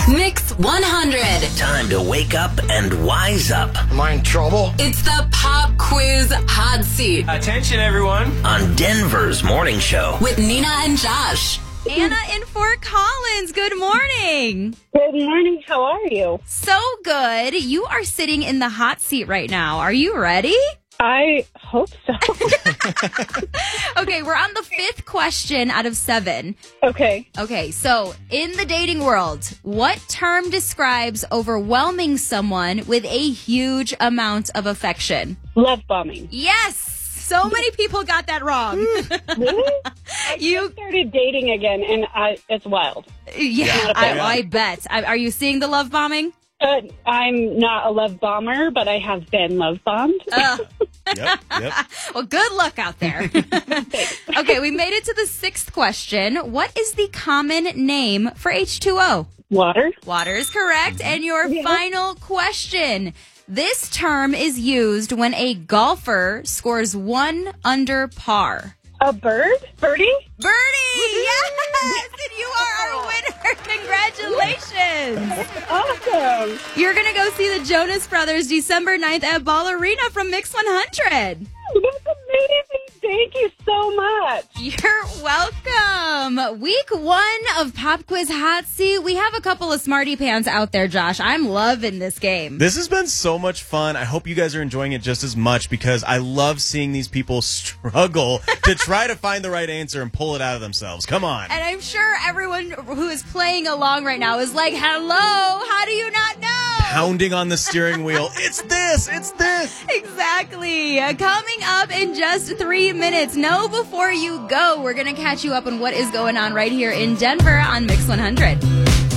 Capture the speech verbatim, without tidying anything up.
Mix one hundred. Time to wake up and wise up. Am I in trouble? It's the Pop Quiz Hot Seat Attention, everyone. On Denver's morning show. with Nina and Josh. Anna in Fort Collins, good morning. Good morning. How are you? So good. You are sitting in the hot seat right now. Are you ready? I hope so. Okay, we're on the fifth question out of seven. Okay. Okay, so in the dating world, what term describes overwhelming someone with a huge amount of affection? Love bombing. Yes! So many people got that wrong. Really? I You- just started dating again, and I, it's wild. Yeah, I, I bet. I, are you seeing the love bombing? Uh, I'm not a love bomber, but I have been love bombed. Uh, Yep, yep. well, good luck out there. Okay, we made it to the sixth question. What is the common name for H two O? Water. Water is correct. And your Yeah. final question. This term is used when a golfer scores one under par. A bird? Birdie? Birdie! Yes! And you are our winner. Congratulations. Awesome. You're going to go see the Jonas Brothers December ninth at Ball Arena from Mix one hundred. That's amazing. Thank you so much. You're welcome. Week one of Pop Quiz Hot Seat. We have a couple of smarty pants out there, Josh. I'm loving this game. This has been so much fun. I hope you guys are enjoying it just as much because I love seeing these people struggle to try to find the right answer and pull it out of themselves. Come on. And I'm sure everyone who is playing along right now is like, hello, how do you not know? Pounding on the steering wheel. It's this. It's this. Exactly. Uh, coming up in just three minutes. Know before you go, we're going to catch you up on what is going on right here in Denver on Mix one hundred.